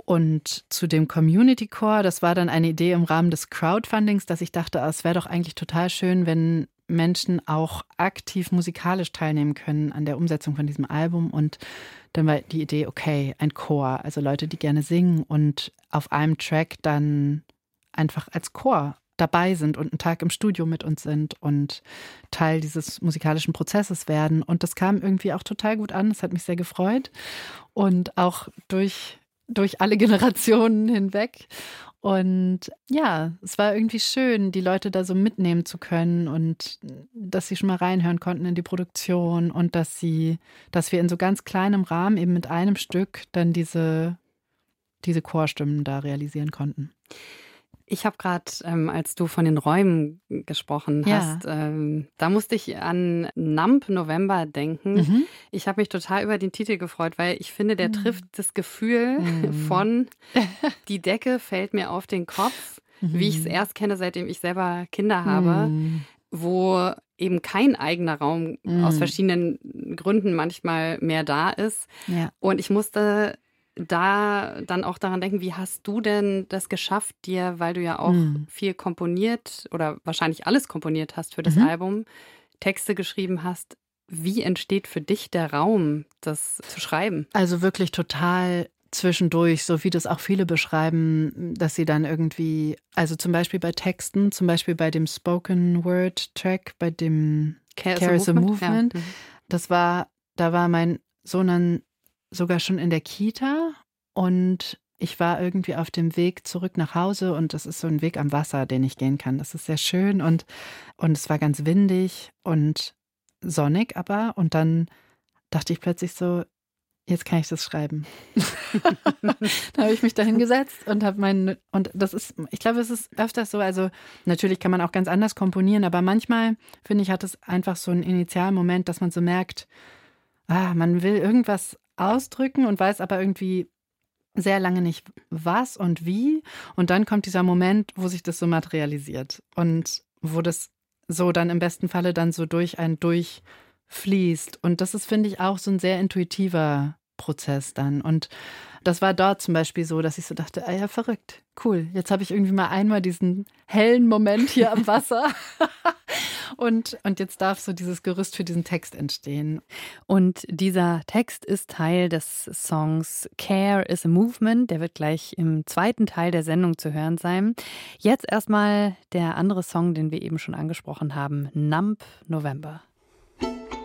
Und zu dem Community Core, das war dann eine Idee im Rahmen des Crowdfundings, dass ich dachte, es wäre doch eigentlich total schön, wenn Menschen auch aktiv musikalisch teilnehmen können an der Umsetzung von diesem Album. Und dann war die Idee, okay, ein Chor, also Leute, die gerne singen und auf einem Track dann einfach als Chor dabei sind und einen Tag im Studio mit uns sind und Teil dieses musikalischen Prozesses werden. Und das kam irgendwie auch total gut an. Das hat mich sehr gefreut. Und auch durch alle Generationen hinweg. Und ja, es war irgendwie schön, die Leute da so mitnehmen zu können und dass sie schon mal reinhören konnten in die Produktion und dass wir in so ganz kleinem Rahmen eben mit einem Stück dann diese Chorstimmen da realisieren konnten. Ich habe gerade, als du von den Räumen gesprochen hast, da musste ich an Numb November denken. Mhm. Ich habe mich total über den Titel gefreut, weil ich finde, der trifft das Gefühl von die Decke fällt mir auf den Kopf, wie ich es erst kenne, seitdem ich selber Kinder habe, wo eben kein eigener Raum aus verschiedenen Gründen manchmal mehr da ist. Ja. Und ich musste da dann auch daran denken, wie hast du denn das geschafft, dir, weil du ja auch viel komponiert oder wahrscheinlich alles komponiert hast für das Album, Texte geschrieben hast, wie entsteht für dich der Raum, das zu schreiben? Also wirklich total zwischendurch, so wie das auch viele beschreiben, dass sie dann irgendwie, also zum Beispiel bei Texten, zum Beispiel bei dem Spoken Word Track, bei dem Care is a Movement, Ja. Da war mein Sohn dann sogar schon in der Kita und ich war irgendwie auf dem Weg zurück nach Hause und das ist so ein Weg am Wasser, den ich gehen kann. Das ist sehr schön und es war ganz windig und sonnig aber und dann dachte ich plötzlich so, jetzt kann ich das schreiben. Dann habe ich mich da hingesetzt und und das ist, ich glaube, es ist öfters so, also natürlich kann man auch ganz anders komponieren, aber manchmal, finde ich, hat es einfach so einen Initialmoment, dass man so merkt, man will irgendwas ausdrücken und weiß aber irgendwie sehr lange nicht was und wie. Und dann kommt dieser Moment, wo sich das so materialisiert und wo das so dann im besten Falle dann so durch einen durchfließt. Und das ist, finde ich, auch so ein sehr intuitiver Prozess dann. Und das war dort zum Beispiel so, dass ich so dachte, ja, verrückt, cool. Jetzt habe ich irgendwie mal einmal diesen hellen Moment hier am Wasser. Und jetzt darf so dieses Gerüst für diesen Text entstehen. Und dieser Text ist Teil des Songs Care is a Movement. Der wird gleich im zweiten Teil der Sendung zu hören sein. Jetzt erstmal der andere Song, den wir eben schon angesprochen haben, Numb November.